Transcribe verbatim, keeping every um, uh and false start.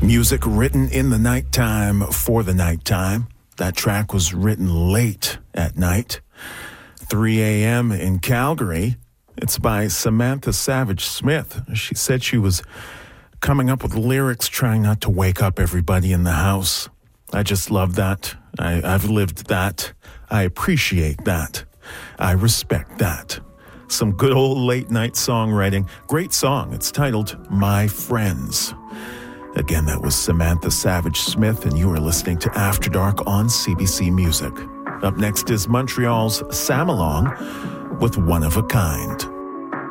Music written in the nighttime for the nighttime. That track was written late at night. three a.m. in Calgary. It's by Samantha Savage Smith. She said she was coming up with lyrics trying not to wake up everybody in the house. I just love that. I, I've lived that. I appreciate that. I respect that. Some good old late night songwriting. Great song. It's titled My Friends. Again, that was Samantha Savage Smith, and you are listening to After Dark on C B C Music. Up next is Montreal's Sam Along with One of a Kind.